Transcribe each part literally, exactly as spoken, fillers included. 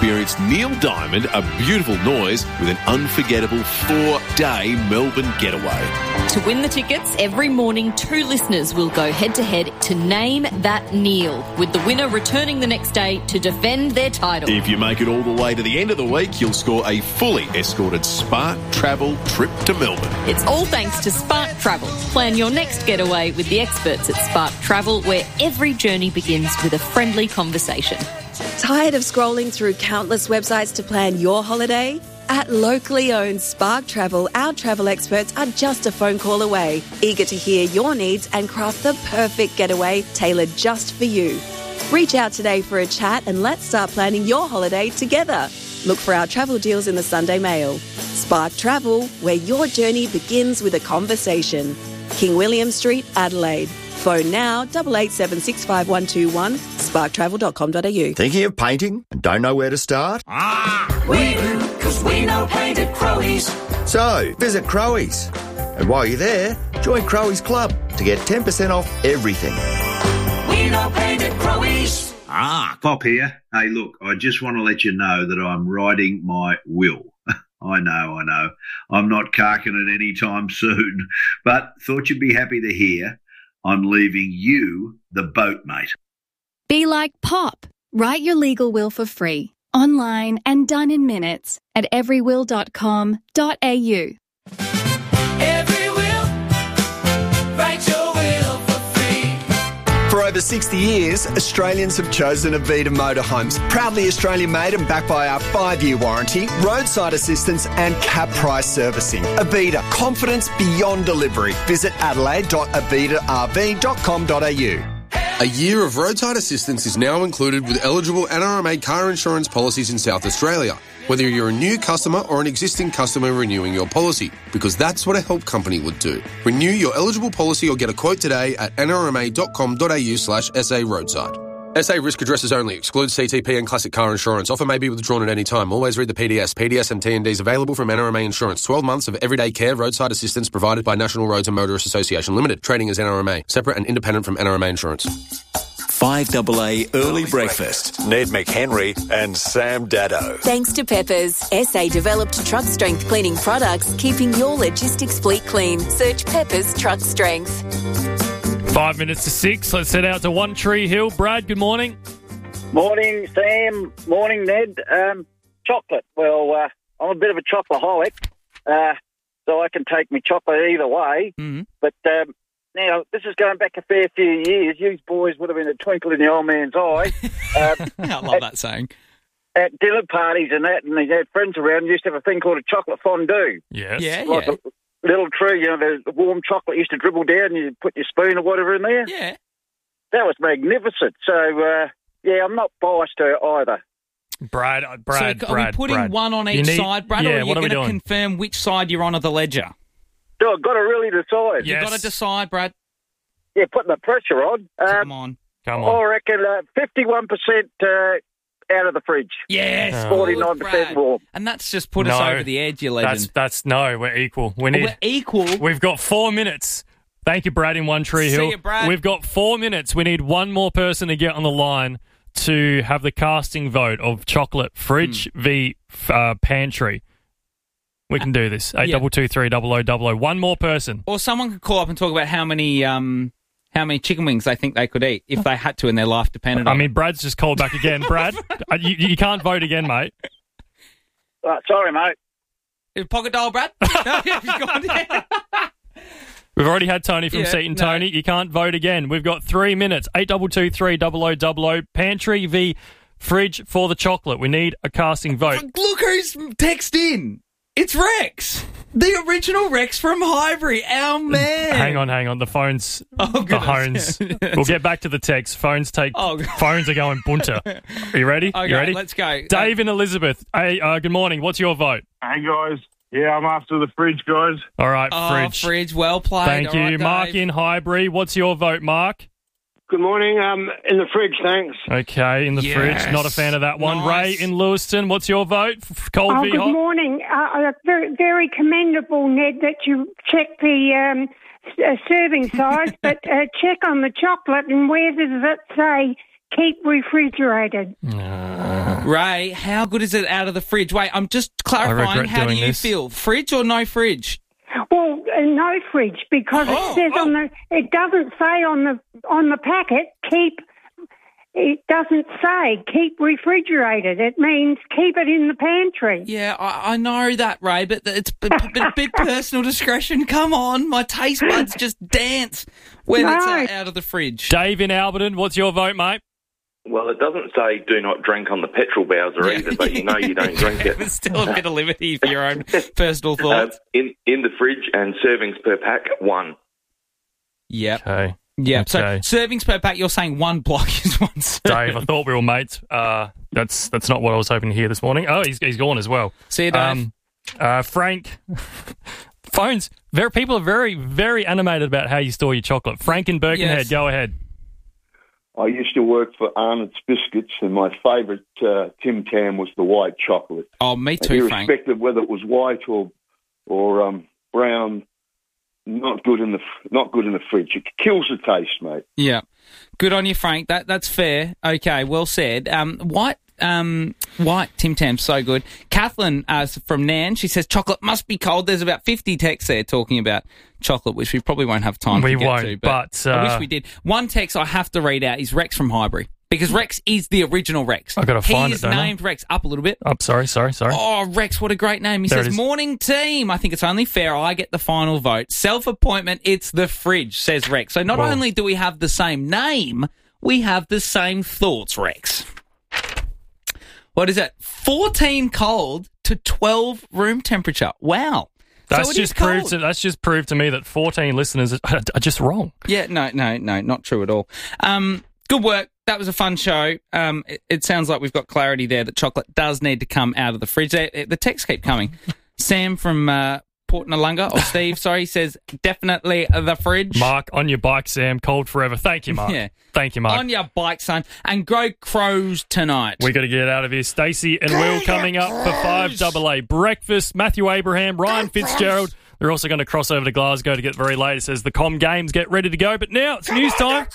experience Neil Diamond, A Beautiful Noise, with an unforgettable four-day Melbourne getaway. To win the tickets, every morning two listeners will go head-to-head to Name That Neil, with the winner returning the next day to defend their title. If you make it all the way to the end of the week, you'll score a fully escorted Spark Travel trip to Melbourne. It's all thanks to Spark Travel. Plan your next getaway with the experts at Spark Travel, where every journey begins with a friendly conversation. Tired of scrolling through countless websites to plan your holiday? At locally owned Spark Travel, our travel experts are just a phone call away, eager to hear your needs and craft the perfect getaway tailored just for you. Reach out today for a chat and let's start planning your holiday together. Look for our travel deals in the Sunday Mail. Spark Travel, where your journey begins with a conversation. King William Street, Adelaide. Phone now, eight eight seven six five one two one, spark travel dot com dot a u. Thinking of painting and don't know where to start? Ah, we do, because we know paint at Crowies. So, visit Crowies. And while you're there, join Crowies Club to get ten percent off everything. We know paint at Crowies. Ah, Pop here. Hey, look, I just want to let you know that I'm writing my will. I know, I know. I'm not carking it any time soon, but thought you'd be happy to hear I'm leaving you the boat, mate. Be like Pop. Write your legal will for free, online and done in minutes at every will dot com dot a u. Every will, write your will for free. For over sixty years, Australians have chosen Avita Motorhomes. Proudly Australian made and backed by our five-year warranty, roadside assistance and cap price servicing. Avita, confidence beyond delivery. Visit adelaide dot avita r v dot com dot a u. A year of roadside assistance is now included with eligible N R M A car insurance policies in South Australia, whether you're a new customer or an existing customer renewing your policy, because that's what a help company would do. Renew your eligible policy or get a quote today at n r m a dot com dot a u slash s a roadside. S A risk addresses only. Excludes C T P and classic car insurance. Offer may be withdrawn at any time. Always read the P D S. P D S and T and Ds available from N R M A Insurance. twelve months of everyday care, roadside assistance provided by National Roads and Motorists Association Limited. Trading as N R M A. Separate and independent from N R M A Insurance. five A A Early Breakfast. Ned McHenry and Sam Daddo. Thanks to Peppers, S A developed truck strength cleaning products, keeping your logistics fleet clean. Search Peppers Truck Strength. Five minutes to six. Let's head out to One Tree Hill. Brad, good morning. Morning, Sam. Morning, Ned. Um, chocolate. Well, uh, I'm a bit of a chocoholic, uh, so I can take my chocolate either way. Mm-hmm. But um, now, this is going back a fair few years. You boys would have been a twinkle in the old man's eye. Uh, I love at, that saying. At dinner parties and that, and they had friends around, used to have a thing called a chocolate fondue. Yes. Yeah, like yeah. A, little tree, you know, the warm chocolate used to dribble down and you put your spoon or whatever in there. Yeah. That was magnificent. So, uh, yeah, I'm not biased to it either. Brad, uh, Brad, so are Brad, we putting Brad. one on You each need- side, Brad, yeah, or are you what are we going to doing? confirm which side you're on of the ledger? So I've got to really decide. Yes. You've got to decide, Brad. Yeah, putting the pressure on. Um, Come on. Come I on. reckon uh, fifty-one percent uh, out of the fridge. Yes. forty-nine good, percent Brad. warm. And that's just put us No, over the edge, you That's, legend. that's, no, we're equal. We Oh, need, we're equal. We've got four minutes. Thank you, Brad, in One Tree See Hill. you, Brad. We've got four minutes. We need one more person to get on the line to have the casting vote of chocolate fridge Hmm. v uh, pantry. We can do this. Eight Yeah. double two three double o double o. One more person. Or someone could call up and talk about how many um, how many chicken wings they think they could eat if they had to and their life depended I on mean, Brad's just called back again. Brad, uh, you, you can't vote again, mate. Uh, sorry, mate. it. Pocket dial, Brad? We've already had Tony from Yeah, Seaton. no. Tony, you can't vote again. We've got three minutes. Eight double two three double o double o. Pantry v fridge for the chocolate. We need a casting vote. Look who's texted in. It's Rex. The original Rex from Highbury. Our man. Hang on, hang on. The phones. Oh, the goodness. phones. We'll get back to the text. Phones take. Oh, God. Phones are going bunter. Are you ready? Okay, you ready? let's go. Dave and Elizabeth. Hey, uh, good morning. What's your vote? Hey, guys. Yeah, I'm after the fridge, guys. All right, Oh, fridge. fridge. Well played. Thank All you, right, Mark Dave. in Highbury. What's your vote, Mark? Good morning. Um, in the fridge, thanks. Okay, in the Yes. fridge. Not a fan of that one. Nice. Ray in Lewiston. What's your vote? F- Cold Oh, v good hot. morning. Uh, uh, very, very commendable, Ned, that you check the um, s- uh, serving size, but uh, check on the chocolate and where does it say keep refrigerated. Ray, how good is it out of the fridge? Wait, I'm just clarifying. regret How do doing you this. feel? Fridge or no fridge? Well, uh, no fridge because Oh, it says oh. on the. It doesn't say on the on the packet keep. It doesn't say keep refrigerated. It means keep it in the pantry. Yeah, I, I know that, Ray, but it's a bit, bit, bit personal discretion. Come on, my taste buds just dance when No. it's uh, out of the fridge. Dave in Alberton, what's your vote, mate? Well, it doesn't say do not drink on the petrol bowser either, but you know you don't drink it. There's still a bit of liberty for your own personal Uh, thoughts. in in the fridge and servings per pack, one. Yep. Okay. Yeah, Okay. so servings per pack, you're saying one block is one serving. Dave, I thought we were mates. Uh, that's that's not what I was hoping to hear this morning. Oh, he's he's gone as well. See you, Dave. Um, uh, Frank, phones. Very, people are very, very animated about how you store your chocolate. Frank in Birkenhead, Yes. go ahead. I used to work for Arnott's Biscuits, and my favourite uh, Tim Tam was the white chocolate. Oh, me too, Frank. Irrespective whether it was white or or um, brown, not good in the not good in the fridge. It kills the taste, mate. Yeah. Good on you, Frank. That That's fair. Okay, well said. Um, white, um, white Tim Tam's so good. Kathleen uh, from Nan, she says chocolate must be cold. There's about fifty texts there talking about chocolate, which we probably won't have time We to get won't, to. but, I wish uh, we did. One text I have to read out is Rex from Highbury, because Rex is the original Rex. I've got to find He it, is don't I? named Rex. Up a little bit. Oh, sorry, sorry, sorry. Oh, Rex, what a great name. He There it says, is. morning team. I think it's only fair I get the final vote. Self-appointment, it's the fridge, says Rex. So not Whoa. only do we have the same name, we have the same thoughts, Rex. What is it? fourteen cold to twelve room temperature. Wow. That's so it is just proved cold. to, that's just proved to me that fourteen listeners are, are just wrong. Yeah, no, no, no, not true at all. Um, good work. That was a fun show. Um, it, it sounds like we've got clarity there that chocolate does need to come out of the fridge. The, the texts keep coming. Sam from uh, Port Nalunga, or Steve, sorry, says definitely the fridge. Mark, on your bike, Sam, cold forever. Thank you, Mark. Yeah. Thank you, Mark. On your bike, son. And grow crows tonight. We got to get out of here. Stacey and Will coming up for five double A breakfast. Matthew Abraham, Ryan Fitzgerald. They're also going to cross over to Glasgow to get very late. It says the Com Games get ready to go. But now it's news time.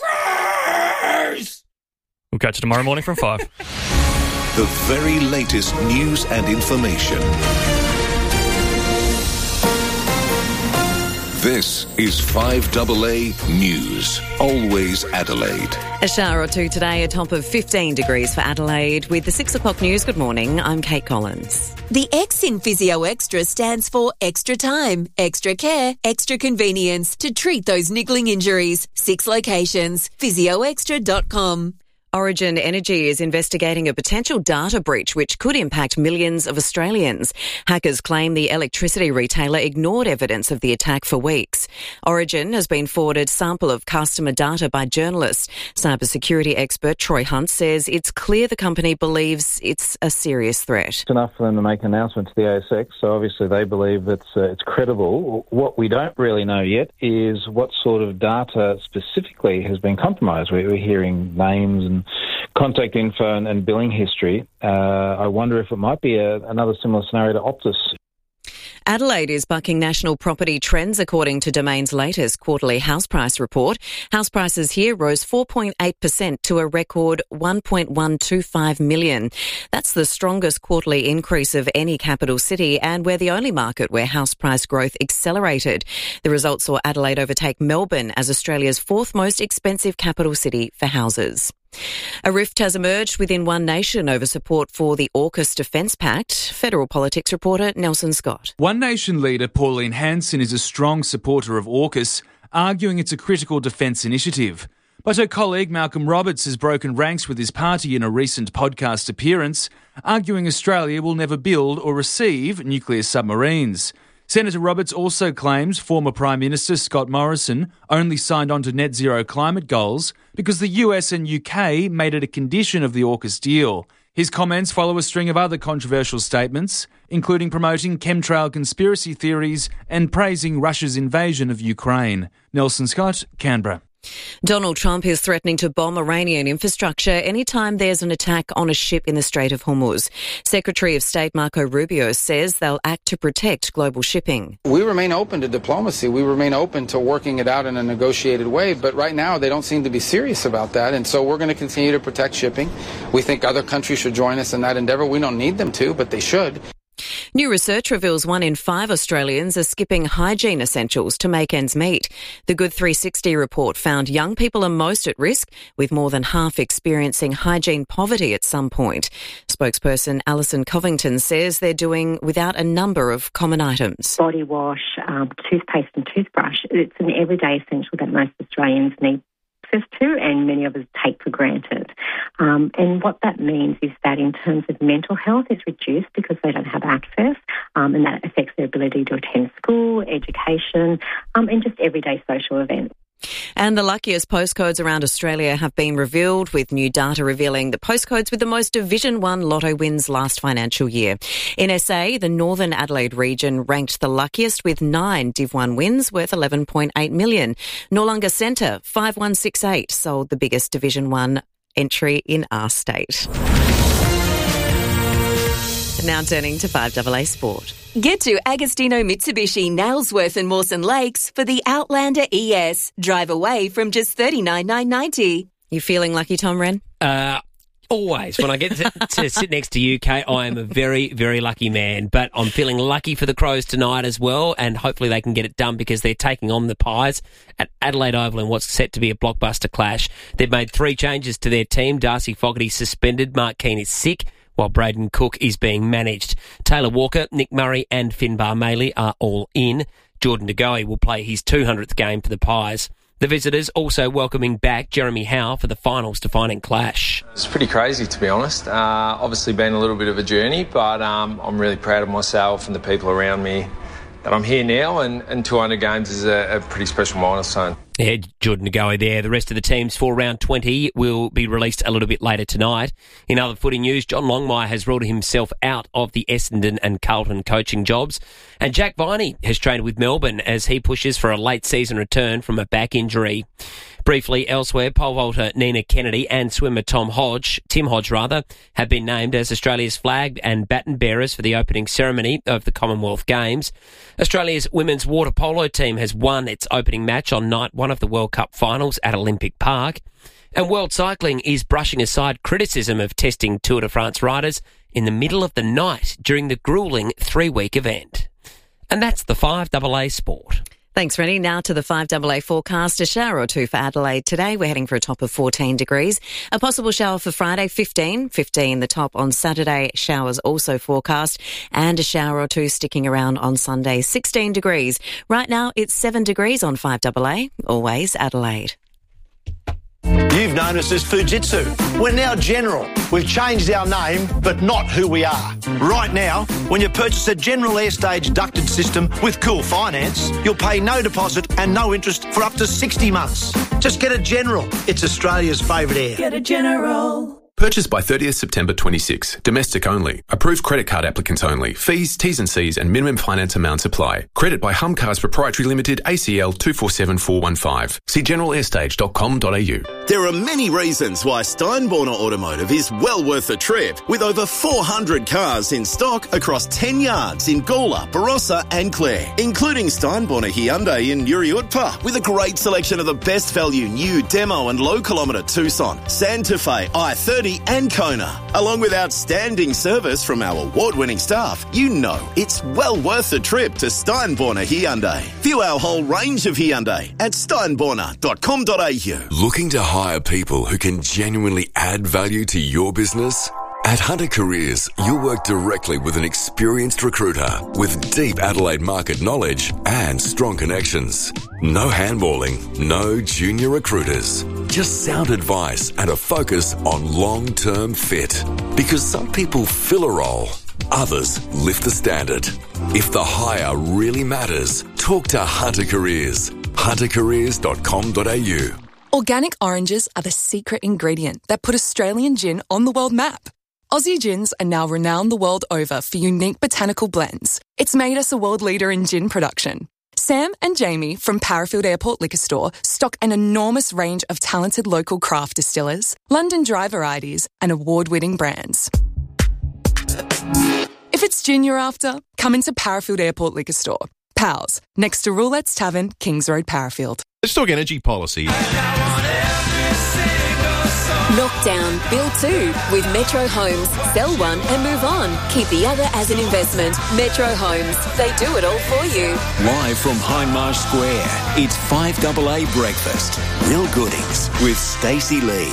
We'll catch you tomorrow morning from five. The very latest news and information. This is five double A News. Always Adelaide. A shower or two today, a top of fifteen degrees for Adelaide. With the six o'clock news, good morning, I'm Kate Collins. The X in Physio Extra stands for extra time, extra care, extra convenience to treat those niggling injuries. Six locations. physio extra dot com. Origin Energy is investigating a potential data breach which could impact millions of Australians. Hackers claim the electricity retailer ignored evidence of the attack for weeks. Origin has been forwarded sample of customer data by journalists. Cybersecurity expert Troy Hunt says it's clear the company believes it's a serious threat. It's enough for them to make an announcement to the A S X, so obviously they believe it's, uh, it's credible. What we don't really know yet is what sort of data specifically has been compromised. We're, we're hearing names and contact info and, and billing history. Uh, I wonder if it might be a, another similar scenario to Optus. Adelaide is bucking national property trends according to Domain's latest quarterly house price report. House prices here rose four point eight percent to a record one point one two five million. That's the strongest quarterly increase of any capital city, and we're the only market where house price growth accelerated. The results saw Adelaide overtake Melbourne as Australia's fourth most expensive capital city for houses. A rift has emerged within One Nation over support for the AUKUS Defence Pact. Federal politics reporter Nelson Scott. One Nation leader Pauline Hanson is a strong supporter of AUKUS, arguing it's a critical defence initiative. But her colleague Malcolm Roberts has broken ranks with his party in a recent podcast appearance, arguing Australia will never build or receive nuclear submarines. Senator Roberts also claims former Prime Minister Scott Morrison only signed on to net zero climate goals because the U S and U K made it a condition of the AUKUS deal. His comments follow a string of other controversial statements, including promoting chemtrail conspiracy theories and praising Russia's invasion of Ukraine. Nelson Scott, Canberra. Donald Trump is threatening to bomb Iranian infrastructure anytime there's an attack on a ship in the Strait of Hormuz. Secretary of State Marco Rubio says they'll act to protect global shipping. We remain open to diplomacy. We remain open to working it out in a negotiated way. But right now, they don't seem to be serious about that. And so we're going to continue to protect shipping. We think other countries should join us in that endeavor. We don't need them to, but they should. New research reveals one in five Australians are skipping hygiene essentials to make ends meet. The Good three sixty report found young people are most at risk, with more than half experiencing hygiene poverty at some point. Spokesperson Alison Covington says they're doing without a number of common items. Body wash, um, toothpaste and toothbrush. It's an everyday essential that most Australians need access to and many of us take for granted. Um, and what that means is that in terms of mental health, it's reduced because they don't have access, um, and that affects their ability to attend school, education, um, and just everyday social events. And the luckiest postcodes around Australia have been revealed, with new data revealing the postcodes with the most Division one lotto wins last financial year. In S A, the Northern Adelaide region ranked the luckiest with nine Div one wins worth eleven point eight million dollars. Noarlunga Centre, five one six eight, sold the biggest Division one entry in our state. Now turning to five A A Sport. Get to Agostino Mitsubishi, Nailsworth and Mawson Lakes for the Outlander E S. Drive away from just thirty-nine thousand nine hundred ninety dollars. You feeling lucky, Tom Wren? Uh, always. When I get to, to sit next to you, Kate, I am a very, very lucky man. But I'm feeling lucky for the Crows tonight as well, and hopefully they can get it done because they're taking on the Pies at Adelaide Oval in what's set to be a blockbuster clash. They've made three changes to their team. Darcy Fogarty suspended. Mark Keane is sick, while Braden Cook is being managed. Taylor Walker, Nick Murray and Finbar Maley are all in. Jordan De Goey will play his two hundredth game for the Pies. The visitors also welcoming back Jeremy Howe for the finals-defining clash. It's pretty crazy, to be honest. Uh, obviously been a little bit of a journey, but um, I'm really proud of myself and the people around me that I'm here now, and, and two hundred games is a, a pretty special milestone. Yeah, Jordan De Goey there. The rest of the teams for round twenty will be released a little bit later tonight. In other footy news, John Longmire has ruled himself out of the Essendon and Carlton coaching jobs. And Jack Viney has trained with Melbourne as he pushes for a late season return from a back injury. Briefly elsewhere, pole vaulter Nina Kennedy and swimmer Tom Hodge, Tim Hodge rather, have been named as Australia's flag and baton bearers for the opening ceremony of the Commonwealth Games. Australia's women's water polo team has won its opening match on night one of the World Cup finals at Olympic Park. And World Cycling is brushing aside criticism of testing Tour de France riders in the middle of the night during the gruelling three-week event. And that's the five A A Sport. Thanks, Rennie. Now to the five A A forecast. A shower or two for Adelaide today. We're heading for a top of fourteen degrees. A possible shower for Friday, fifteen. fifteen the top on Saturday. Showers also forecast. And a shower or two sticking around on Sunday, sixteen degrees. Right now, it's seven degrees on five A A. Always Adelaide. You've known us as Fujitsu. We're now General. We've changed our name, but not who we are. Right now, when you purchase a General Airstage ducted system with Cool Finance, you'll pay no deposit and no interest for up to sixty months. Just get a General. It's Australia's favourite air. Get a General. Purchase by thirtieth September twenty-six. Domestic only. Approved credit card applicants only. Fees, T's and C's and minimum finance amounts apply. Credit by Hum Cars Proprietary Limited, A C L two four seven four one five. See general airstage dot com dot a u. There are many reasons why Steinborner Automotive is well worth the trip, with over four hundred cars in stock across ten yards in Gawler, Barossa and Clare, including Steinborner Hyundai in Uriutpa, with a great selection of the best value new demo and low kilometre Tucson, Santa Fe, I thirty and Kona. Along with outstanding service from our award-winning staff, you know it's well worth the trip to Steinborner Hyundai. View our whole range of Hyundai at steinborner dot com dot a u. Looking to hire people who can genuinely add value to your business? At Hunter Careers, you'll work directly with an experienced recruiter with deep Adelaide market knowledge and strong connections. No handballing, no junior recruiters. Just sound advice and a focus on long-term fit. Because some people fill a role, others lift the standard. If the hire really matters, talk to Hunter Careers. hunter careers dot com dot a u. Organic oranges are the secret ingredient that put Australian gin on the world map. Aussie gins are now renowned the world over for unique botanical blends. It's made us a world leader in gin production. Sam and Jamie from Parafield Airport Liquor Store stock an enormous range of talented local craft distillers, London dry varieties, and award-winning brands. If it's gin you're after, come into Parafield Airport Liquor Store. Pals, next to Roulette's Tavern, Kings Road, Parafield. Let's talk energy policy. Knockdown, build two with Metro Homes. Sell one and move on. Keep the other as an investment. Metro Homes. They do it all for you. Live from Hindmarsh Square, it's five double A Breakfast. Real goodies with Stacey Lee.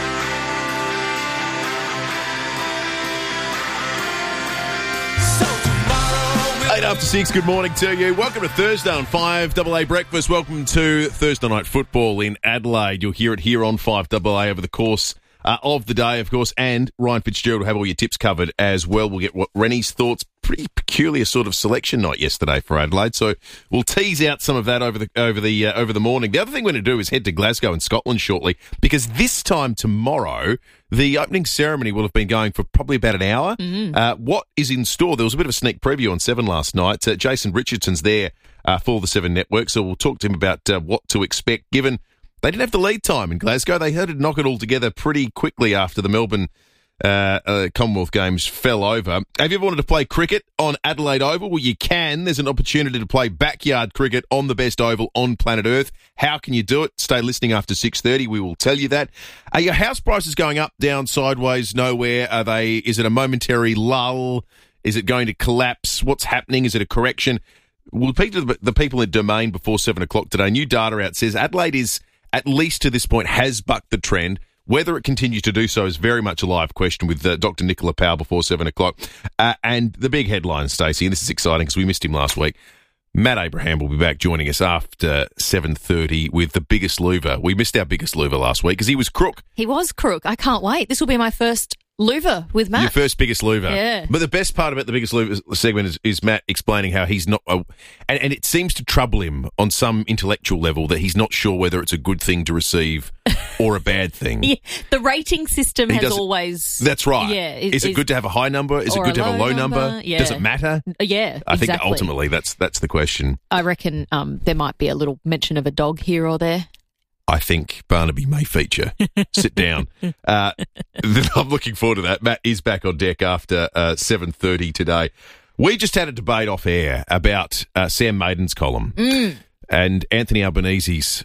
Eight after six, good morning to you. Welcome to Thursday on five double A Breakfast. Welcome to Thursday Night Football in Adelaide. You'll hear it here on five double A over the course uh, of the day, of course, and Ryan Fitzgerald will have all your tips covered as well. We'll get what Rennie's thoughts. Pretty peculiar sort of selection night yesterday for Adelaide, so we'll tease out some of that over the over the uh, over the morning. The other thing we're going to do is head to Glasgow in Scotland shortly, because this time tomorrow the opening ceremony will have been going for probably about an hour. Mm-hmm. Uh, what is in store? There was a bit of a sneak preview on Seven last night. Uh, Jason Richardson's there uh, for the Seven Network, so we'll talk to him about uh, what to expect, given they didn't have the lead time in Glasgow. They had to knock it all together pretty quickly after the Melbourne Uh, uh, Commonwealth Games fell over. Have you ever wanted to play cricket on Adelaide Oval? Well, you can. There's an opportunity to play backyard cricket on the best oval on planet Earth. How can you do it? Stay listening after six thirty. We will tell you that. Are your house prices going up, down, sideways, nowhere? Are they? Is it a momentary lull? Is it going to collapse? What's happening? Is it a correction? We'll speak to the, the people in Domain before seven o'clock today. New data out says Adelaide is, at least to this point, has bucked the trend. Whether it continues to do so is very much a live question with uh, Doctor Nicola Powell before seven o'clock. Uh, and the big headline, Stacey, and this is exciting because we missed him last week. Matt Abraham will be back joining us after seven thirty with the biggest louver. We missed our biggest louver last week because he was crook. He was crook. I can't wait. This will be my first louver with Matt. Your first biggest louver. Yeah. But the best part about the biggest louver segment is, is Matt explaining how he's not, uh, and, and it seems to trouble him on some intellectual level that he's not sure whether it's a good thing to receive or a bad thing. Yeah, the rating system He has doesn't- always... That's right. Yeah. Is, it good to have a high number? Is it or good to a have a low low number? number? Yeah. Does it matter? Yeah, I think exactly. ultimately that's that's the question. I reckon um, there might be a little mention of a dog here or there. I think Barnaby may feature. Sit down. Uh, I'm looking forward to that. Matt is back on deck after uh, seven thirty today. We just had a debate off air about uh, Sam Maiden's column Mm. and Anthony Albanese's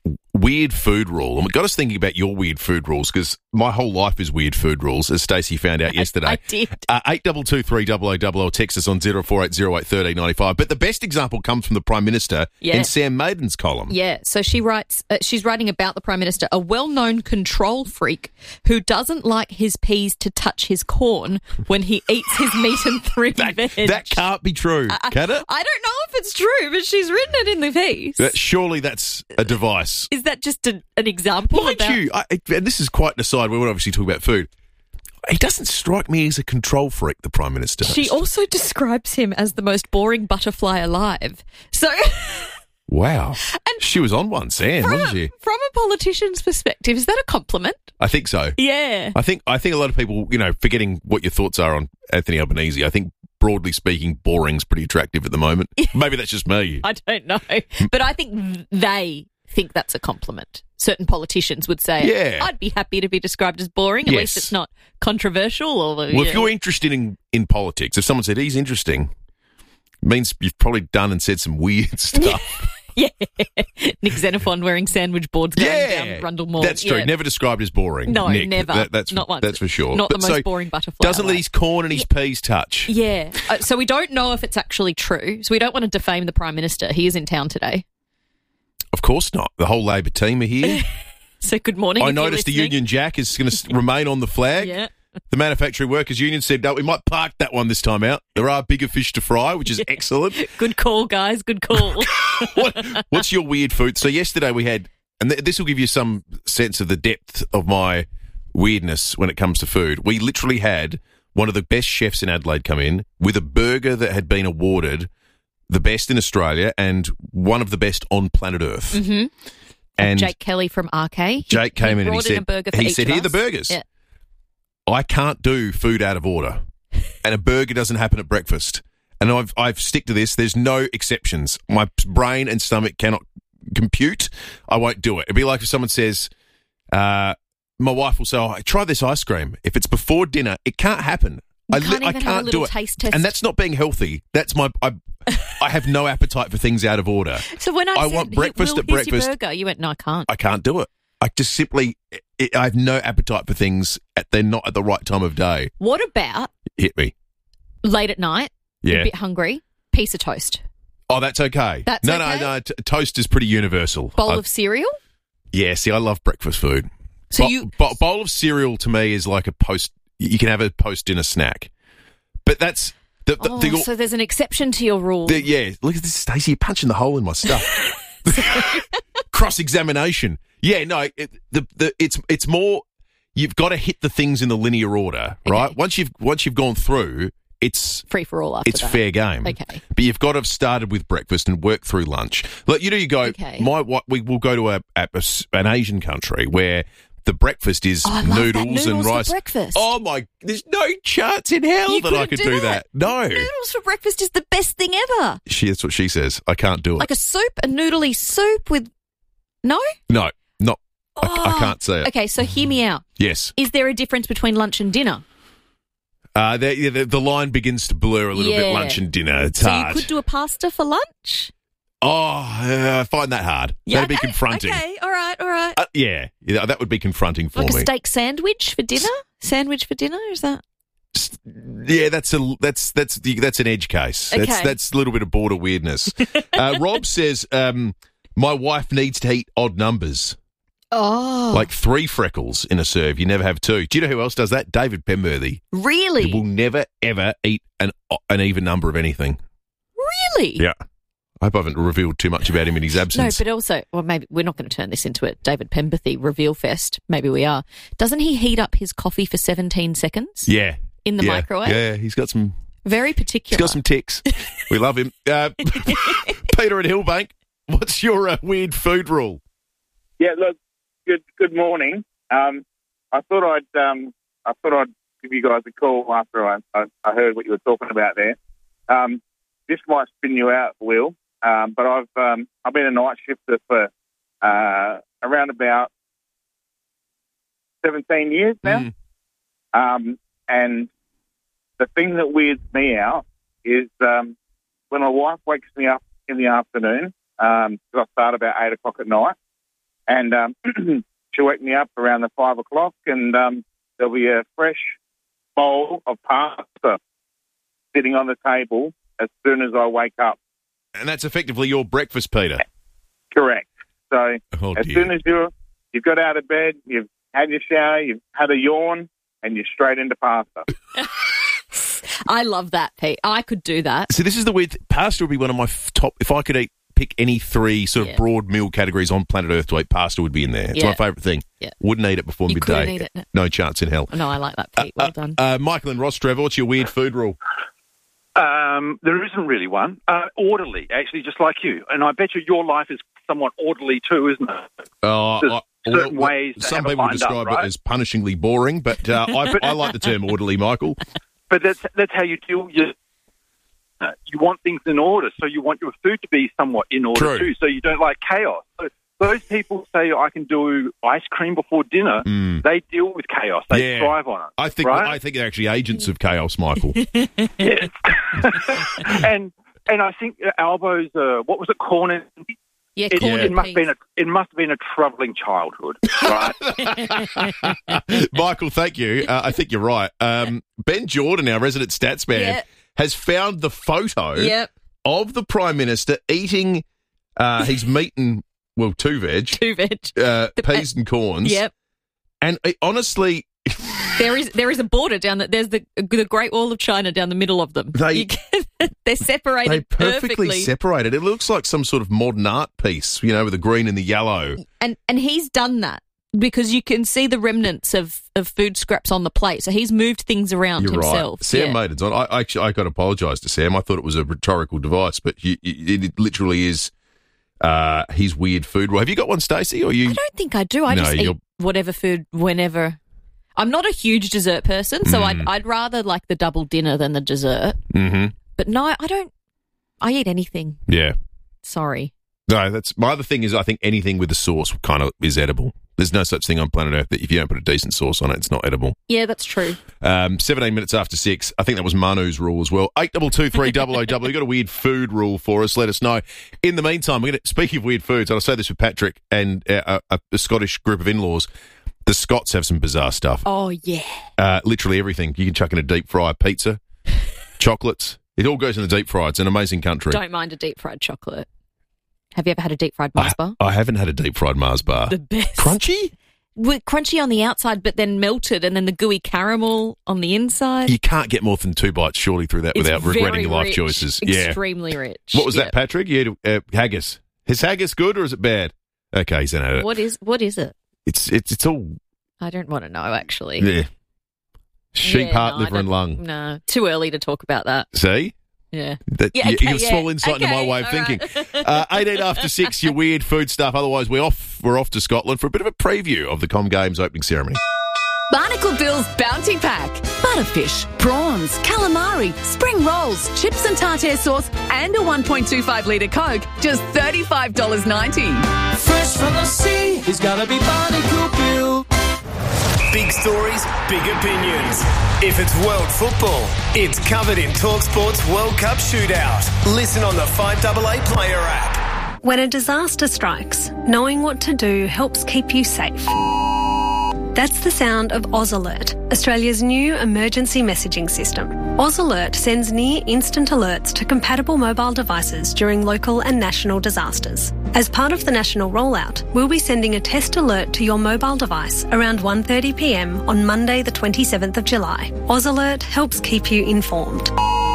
weird food rule. And it got us thinking about your weird food rules, because my whole life is weird food rules, as Stacey found out yesterday. I did. Uh, eight two two three double oh double oh, text us on zero four eight zero eight one three nine five. But the best example comes from the Prime Minister Yeah. in Sam Maiden's column. Yeah, so she writes, uh, she's writing about the Prime Minister, a well-known control freak who doesn't like his peas to touch his corn when he eats his meat and three veg. That can't be true, I, can it? I don't know if it's true, but she's written it in the piece. That, surely that's a device. Is that just a, an example? Mind about- you, I, and this is quite an aside, we won't obviously talk about food. He doesn't strike me as a control freak, the Prime Minister. She also describes him as the most boring butterfly alive. So, Wow. she was on one, Sam, wasn't she? from a politician's perspective, is that a compliment? I think so. Yeah. I think I think a lot of people, you know, forgetting what your thoughts are on Anthony Albanese, I think broadly speaking, boring's pretty attractive at the moment. Maybe that's just me. I don't know. But I think they think that's a compliment. Certain politicians would say, Yeah. I'd be happy to be described as boring. At Yes. least it's not controversial. Or, Well, you if know. you're interested in, in politics, if someone said he's interesting, means you've probably done and said some weird stuff. Yeah. Nick Xenophon wearing sandwich boards going Yeah, down Rundle Mall. That's true. Yeah. Never described as boring. No, Nick. never. That- that's Not once. That's for sure. Not the But most so boring butterfly Doesn't let alive. his corn and his peas touch. Yeah. Uh, so we don't know if it's actually true. So we don't want to defame the Prime Minister. He is in town today. Of course not. The whole Labor team are here. So good morning. I if you're noticed the listening. Union Jack is going to remain on the flag. Yeah. The Manufacturing Workers Union said, no, we might park that one this time out. There are bigger fish to fry, which is excellent. Good call, guys. Good call. what, what's your weird food? So yesterday we had, and th- this will give you some sense of the depth of my weirdness when it comes to food. We literally had one of the best chefs in Adelaide come in with a burger that had been awarded the best in Australia and one of the best on planet Earth. Mm-hmm. And Jake Kelly from R K. He- Jake came he in and he brought in said, a burger for he each said, of here are the us." burgers. Yeah. I can't do food out of order. And a burger doesn't happen at breakfast. and I've I've stick to this. There's no exceptions. My brain and stomach cannot compute. I won't do it. It'd be like if someone says, uh, my wife will say, "Oh, try this ice cream." If it's before dinner, it can't happen. You I, can't li- I even can't have a little do it, taste test. and that's not being healthy. That's my. I, I have no appetite for things out of order. So when I, I said, want breakfast Will, at here's breakfast. your burger, you went, no, I can't. I can't do it. I just simply, it, I have no appetite for things. At, they're not at the right time of day. What about Hit me. late at night, Yeah. a bit hungry, piece of toast, Oh, that's okay. That's no, okay? no, no. T- toast is pretty universal. bowl I- of cereal? Yeah, see, I love breakfast food. So Bo- you- bo- bowl of cereal to me is like a post. You can have a post dinner snack, but that's the, the, Oh, the, so there's an exception to your rule. the yeah. Look at this, Stacey. You're punching the hole in my stuff. Cross examination. Yeah, no. It, the the it's it's more. You've got to hit the things in the linear order, right? Once you've once you've gone through, it's free for all after it's that. fair game. Okay. But you've got to have started with breakfast and work through lunch. Look, you know, you go. Okay. My what we will go to a, a, a s- an Asian country where the breakfast is Oh, I love that. noodles, and Noodles for rice. breakfast. Oh my! There's no chance in hell You that I couldn't could do do that. that. No, Noodles for breakfast is the best thing ever. she, that's what she says. I can't do it. Like a soup, a noodly soup with... No? no, not. I, I Oh. can't see it. Okay, so hear me out. Yes. Is there a difference between lunch and dinner? Uh, the, yeah, the, the line begins to blur a little Yeah. bit. Lunch and dinner. It's so hard. you could do a pasta for lunch? oh, uh, I find that hard. That'd be okay, confronting. Okay, all right, all right. Uh, yeah, yeah, that would be confronting for Like a me. steak sandwich for dinner? Sandwich for dinner? Is that... Yeah, that's a that's that's the, that's an edge case. That's Okay. that's a little bit of border weirdness. uh, Rob says, um, my wife needs to eat odd numbers, Oh. like three freckles in a serve. You never have two. Do you know who else does that? David Penworthy. Really? He will never ever eat an an even number of anything. Really? Yeah. I hope I haven't revealed too much about him in his No, absence. but also, well, maybe we're not going to turn this into a David Penberthy reveal fest. Maybe we are. Doesn't he heat up his coffee for seventeen seconds? yeah. In the yeah. microwave? Yeah, he's got some Very he's particular. got some ticks. We love him. Uh, Peter at Hillbank, what's your uh, weird food rule? Yeah, look, good good morning. Um, I thought I'd um, I thought I'd give you guys a call after I, I, I heard what you were talking about there. Um, this might spin you out, Will, um, but I've um, I've been a night shifter for uh, around about seventeen years now. Mm. Um, and the thing that weirds me out is um, when my wife wakes me up in the afternoon, because I start about eight o'clock at night, and um, she'll wake me up around the five o'clock, and um, there'll be a fresh bowl of pasta sitting on the table as soon as I wake up. And that's effectively your breakfast, Peter. Correct. So Oh, as dear. soon as you're, you've got out of bed, you've had your shower, you've had a yawn, and you're straight into pasta. I love that, Pete. I could do that. So this is the weird. Pasta would be one of my f- top. If I could eat, pick any three sort of Yeah. broad meal categories on planet Earth to eat, pasta would be in there. It's Yeah. my favourite thing. Yeah. Wouldn't eat it before You midday. couldn't eat it, no. No chance in hell. No, I like that, Pete. Well done. Uh, Michael and Ross Trevor, what's your weird food rule? Um, there isn't really one. Uh, orderly, actually, just like you. And I bet you your life is somewhat orderly too, isn't it? Uh, There's I- certain well, ways to some have it people lined describe up, right? it as punishingly boring, but uh, I, I like the term orderly, Michael. But that's that's how you deal. You uh, you want things in order, so you want your food to be somewhat in order True. too. So you don't like chaos. So those people say I can do ice cream before dinner. Mm. They deal with chaos. They Yeah. thrive on it. I think right? I think they're actually agents of chaos, Michael. Yes. and and I think uh, Albo's uh, what was it, corn and Yeah, it, corn it and must peas. been a it must have been a troubling childhood, right? Michael, thank you. Uh, I think you're right. Um, Ben Jordan, our resident stats man, Yeah. has found the photo Yep. of the Prime Minister eating uh, his meat and, well, two veg, Two veg. uh, peas and corns. Yep. And it, honestly, There is there is a border down that there's the the Great Wall of China down the middle of them. They- You can- they're separated they perfectly, perfectly. separated. It looks like some sort of modern art piece, you know, with the green and the yellow. and and he's done that because you can see the remnants of, of food scraps on the plate. So he's moved things around You're himself. right. Sam Yeah. made it on. I, I actually I got to apologise to Sam. I thought it was a rhetorical device, but you, you, it literally is uh, his weird food. Have you got one, Stacey? Or you? I don't think I do. I No, just you're- eat whatever food whenever. I'm not a huge dessert person, so Mm. I'd, I'd rather like the double dinner than the dessert. Mm-hmm. But no, I don't. I eat anything. Yeah. Sorry. No, that's my other thing is I think anything with a sauce kind of is edible. There's no such thing on planet Earth that if you don't put a decent sauce on it, it's not edible. Yeah, that's true. Um, seventeen minutes after six. I think that was Manu's rule as well. eight two two three double oh double. You've got a weird food rule for us. Let us know. In the meantime, we're going to, speaking of weird foods, and I'll say this with Patrick and uh, a, a Scottish group of in-laws, the Scots have some bizarre stuff. Oh, yeah. Uh, literally everything. You can chuck in a deep fry pizza, chocolates. It all goes in the deep fry. It's an amazing country. Don't mind a deep fried chocolate. Have you ever had a deep fried Mars bar? I, I haven't had a deep fried Mars bar. The best. Crunchy? We're crunchy on the outside, but then melted, and then the gooey caramel on the inside. You can't get more than two bites surely through that It's without regretting very your life rich, choices. Extremely yeah. rich. What was Yep. that, Patrick? You had uh, haggis. Is haggis good or is it bad? Okay, he's had it. What is what is it? It's it's it's all I don't want to know, actually. yeah. Sheep Yeah, heart, no, I liver, and don't- lung. No, too early to talk about that. See? Yeah. That, Yeah, you, okay, you have a yeah. small insight into my Okay, way of all thinking. right. uh, eighteen after six, your weird food stuff. Otherwise, we're off. We're off to Scotland for a bit of a preview of the Com Games opening ceremony. Barnacle Bill's Bounty Pack. Butterfish, prawns, calamari, spring rolls, chips and tartare sauce, and a one point two five litre Coke. Just thirty-five dollars ninety. Fresh from the sea, it's gotta be Barnacle Bill. Big stories, big opinions. If it's world football, it's covered in TalkSport's World Cup Shootout. Listen on the five A A Player app. When a disaster strikes, knowing what to do helps keep you safe. That's the sound of Oz Alert, Australia's new emergency messaging system. Oz Alert sends near instant alerts to compatible mobile devices during local and national disasters. As part of the national rollout, we'll be sending a test alert to your mobile device around one thirty p m on Monday the twenty-seventh of July. Oz Alert helps keep you informed.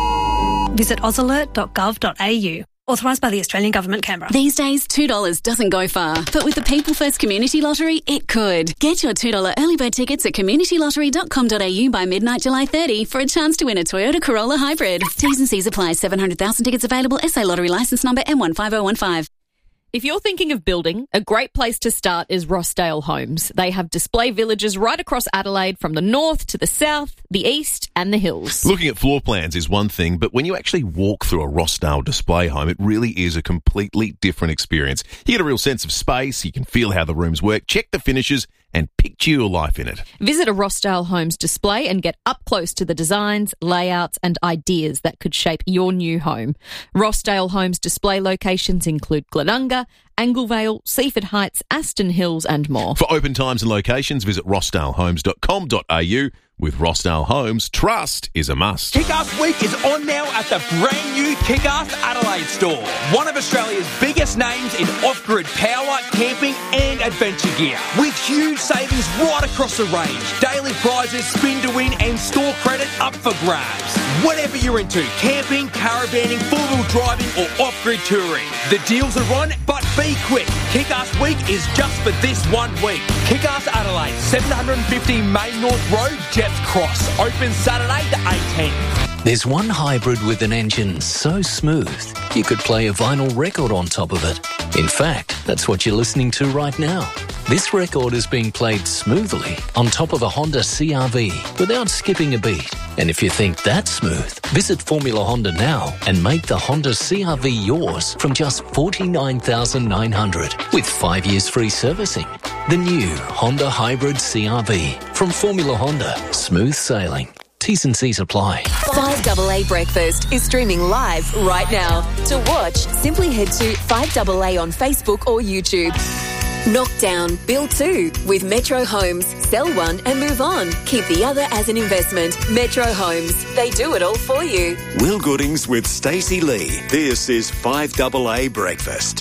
Visit oz alert dot gov dot a u. Authorised by the Australian Government, Canberra. These days, two dollars doesn't go far. But with the People First Community Lottery, it could. Get your two dollars early bird tickets at community lottery dot com dot a u by midnight July thirtieth for a chance to win a Toyota Corolla Hybrid. T's and C's apply. seven hundred thousand tickets available. S A Lottery licence number M one five oh one five. If you're thinking of building, a great place to start is Rossdale Homes. They have display villages right across Adelaide from the north to the south, the east and the hills. Looking at floor plans is one thing, but when you actually walk through a Rossdale display home, it really is a completely different experience. You get a real sense of space, you can feel how the rooms work, check the finishes and picture your life in it. Visit a Rossdale Homes display and get up close to the designs, layouts and ideas that could shape your new home. Rossdale Homes display locations include Glenunga, Anglevale, Seaford Heights, Aston Hills and more. For open times and locations, visit rossdale homes dot com dot a u. With Rossdale Homes, trust is a must. Kick-Ass Week is on now at the brand new Kick-Ass Adelaide store. One of Australia's biggest names in off-grid power, camping and adventure gear. With huge savings right across the range. Daily prizes, spin to win and store credit up for grabs. Whatever you're into, camping, caravanning, four-wheel driving or off-grid touring. The deals are on, but be quick. Kick-Ass Week is just for this one week. Kick-Ass Adelaide, seven fifty Main North Road, Jeffs Cross. Open Saturday the eighteenth. There's one hybrid with an engine so smooth you could play a vinyl record on top of it. In fact, that's what you're listening to right now. This record is being played smoothly on top of a Honda C R V without skipping a beat. And if you think that's smooth, visit Formula Honda now and make the Honda C R V yours from just forty-nine thousand nine hundred dollars with five years free servicing. The new Honda Hybrid C R V from Formula Honda. Smooth sailing. T's and C's apply. five A A Breakfast is streaming live right now. To watch, simply head to five A A on Facebook or YouTube. Knock down, build two with Metro Homes. Sell one and move on. Keep the other as an investment. Metro Homes. They do it all for you. Will Goodings with Stacey Lee. This is five A A Breakfast.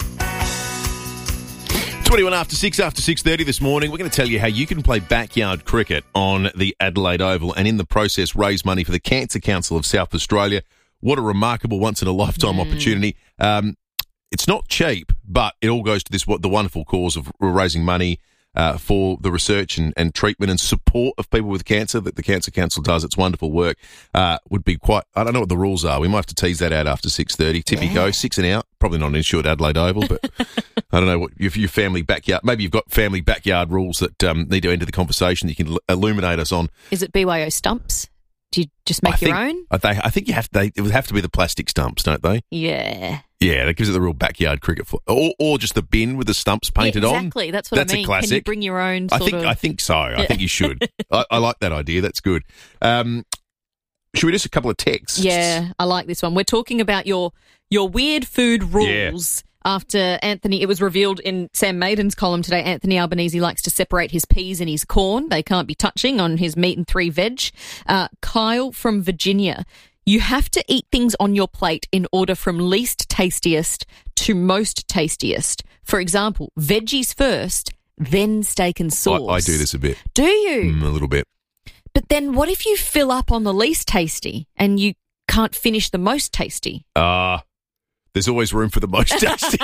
twenty-one after six, after six thirty this morning, we're going to tell you how you can play backyard cricket on the Adelaide Oval and in the process raise money for the Cancer Council of South Australia. What a remarkable once-in-a-lifetime mm. opportunity. Um, it's not cheap, but it all goes to this what the wonderful cause of raising money uh, for the research and, and treatment and support of people with cancer that the Cancer Council does. It's wonderful work. Uh, would be quite, I don't know what the rules are. We might have to tease that out after six thirty. Tippy yeah. go, six and out. Probably not an insured Adelaide Oval, but I don't know what if your family backyard, maybe you've got family backyard rules that um, need to enter the conversation that you can l- illuminate us on. Is it B Y O stumps? Do do you just make I your think, own? I think, I think you have. They it would have to be the plastic stumps, don't they? Yeah. Yeah, that gives it the real backyard cricket, fl- or or just the bin with the stumps painted yeah, on. Exactly, that's what That's I mean. a classic. Can you bring your own? Sort I think of... I think so. Yeah. I think you should. I, I like that idea. That's good. Um, should we just a couple of texts? Yeah, I like this one. We're talking about your your weird food rules. Yeah. After Anthony, it was revealed in Sam Maiden's column today, Anthony Albanese likes to separate his peas and his corn. They can't be touching on his meat and three veg. Uh, Kyle from Virginia, you have to eat things on your plate in order from least tastiest to most tastiest. For example, veggies first, then steak and sauce. I, I do this a bit. Do you? Mm, a little bit. But then what if you fill up on the least tasty and you can't finish the most tasty? Ah. Uh, There's always room for the most tasty.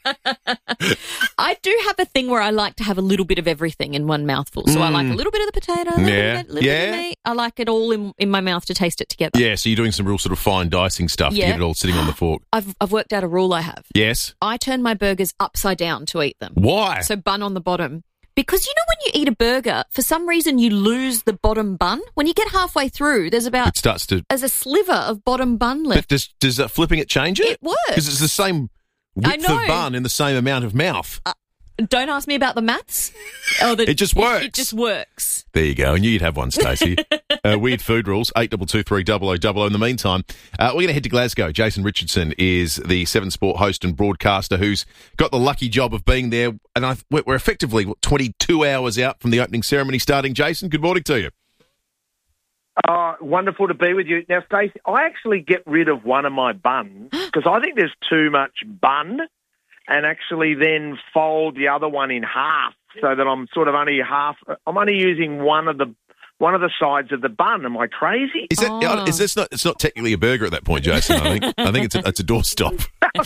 I do have a thing where I like to have a little bit of everything in one mouthful. So mm. I like a little bit of the potato, a little yeah. bit, a little yeah. bit of meat. I like it all in, in my mouth to taste it together. Yeah, so you're doing some real sort of fine dicing stuff yeah. to get it all sitting on the fork. I've I've worked out a rule I have. Yes. I turn my burgers upside down to eat them. Why? So bun on the bottom. Because you know when you eat a burger, for some reason you lose the bottom bun. When you get halfway through, there's about... It starts to... There's a sliver of bottom bun left. But does, does uh, flipping it change it? It works. Because it's the same width of bun in the same amount of mouth. Uh, don't ask me about the maths. Oh, the, it just works. It, it just works. There you go. I knew you'd have one, Stacey. uh, weird food rules, eight two two three double oh double oh. In the meantime, uh, we're going to head to Glasgow. Jason Richardson is the Seven Sport host and broadcaster who's got the lucky job of being there. And I, we're effectively what, twenty-two hours out from the opening ceremony starting. Jason, good morning to you. Oh, wonderful to be with you. Now, Stacey, I actually get rid of one of my buns because I think there's too much bun, and actually then fold the other one in half so that I'm sort of only half. I'm only using one of the one of the sides of the bun. Am I crazy? Is that? Oh. Is this not? It's not technically a burger at that point, Jason. I think. I think it's a, it's a doorstop.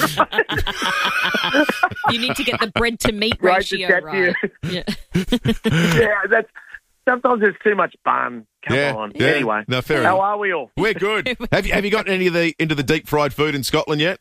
You need to get the bread to meat ratio right. Yeah. yeah, that's. Sometimes there's too much bun. Come yeah, on. Yeah. Anyway, no, fair how enough. are we all? We're good. have you Have you gotten any of the into the deep fried food in Scotland yet?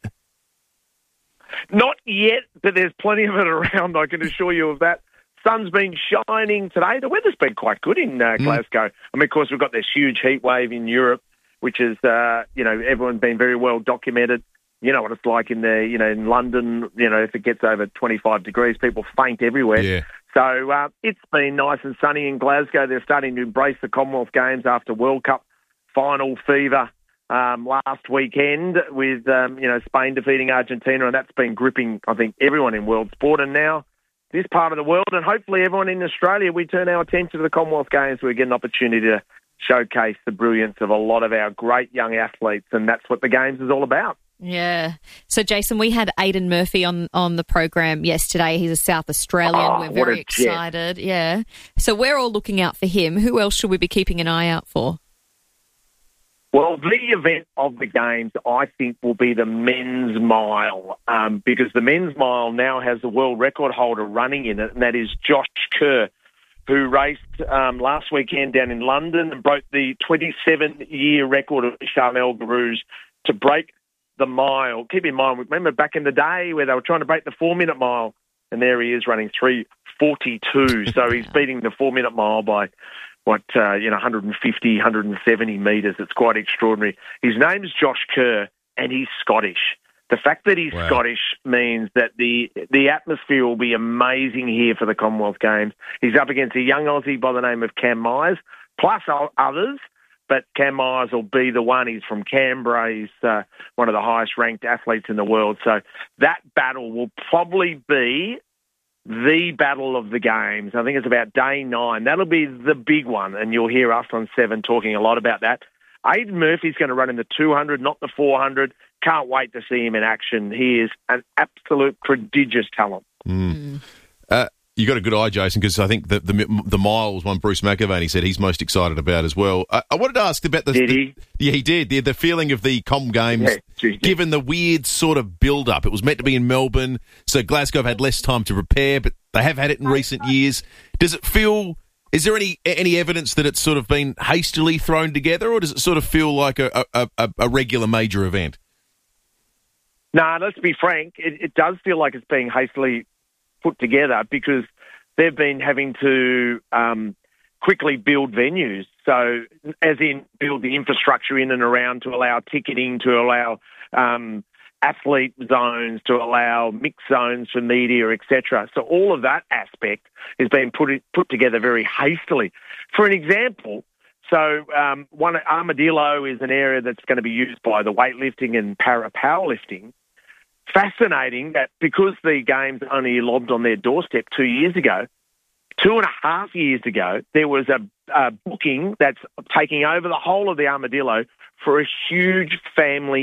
Not yet, but there's plenty of it around. I can assure you of that. Sun's been shining today. The weather's been quite good in uh, Glasgow. Mm. I mean, of course, we've got this huge heat wave in Europe, which is, uh, you know, everyone's been very well documented. You know what it's like in the, you know, in London. You know, if it gets over twenty-five degrees, people faint everywhere. Yeah. So uh, it's been nice and sunny in Glasgow. They're starting to embrace the Commonwealth Games after World Cup final fever um, last weekend with, um, you know, Spain defeating Argentina, and that's been gripping, I think, everyone in world sport. And now this part of the world, and hopefully everyone in Australia, we turn our attention to the Commonwealth Games. We get an opportunity to showcase the brilliance of a lot of our great young athletes, and that's what the Games is all about. Yeah. So, Jason, we had Aidan Murphy on, on the program yesterday. He's a South Australian. Oh, we're very excited. Jet. Yeah. So we're all looking out for him. Who else should we be keeping an eye out for? Well, the event of the Games, I think, will be the men's mile um, because the men's mile now has the world record holder running in it, and that is Josh Kerr, who raced um, last weekend down in London and broke the twenty-seven-year record of Charmel Garouz to break the mile. Keep in mind, remember back in the day where they were trying to break the four-minute mile, and there he is running three forty-two. So he's beating the four-minute mile by, what, uh, you know, one hundred fifty, one hundred seventy metres. It's quite extraordinary. His name is Josh Kerr, and he's Scottish. The fact that he's wow. Scottish means that the the atmosphere will be amazing here for the Commonwealth Games. He's up against a young Aussie by the name of Cam Myers, plus others. But Cam Myers will be the one. He's from Canberra. He's uh, one of the highest-ranked athletes in the world. So that battle will probably be the battle of the Games. I think it's about day nine. That'll be the big one, and you'll hear us on Seven talking a lot about that. Aidan Murphy's going to run in the two hundred, not the four hundred. Can't wait to see him in action. He is an absolute prodigious talent. Mm. Uh, you got a good eye, Jason, because I think the, the the miles one Bruce McAvaney said he's most excited about as well. I, I wanted to ask about the... Did he? The, yeah, he did. The, the feeling of the Com Games, yeah, given the weird sort of build-up. It was meant to be in Melbourne, so Glasgow have had less time to prepare, but they have had it in recent years. Does it feel... Is there any any evidence that it's sort of been hastily thrown together, or does it sort of feel like a, a, a, a regular major event? No, nah, let's be frank. It, it does feel like it's being hastily put together because they've been having to um, quickly build venues. So, as in build the infrastructure in and around to allow ticketing, to allow um, athlete zones, to allow mixed zones for media, et cetera. So all of that aspect has been put put together very hastily. For an example, so um, one Armadillo is an area that's going to be used by the weightlifting and para powerlifting. Fascinating that because the games only lobbed on their doorstep two years ago, two and a half years ago, there was a, a booking that's taking over the whole of the Armadillo for a huge family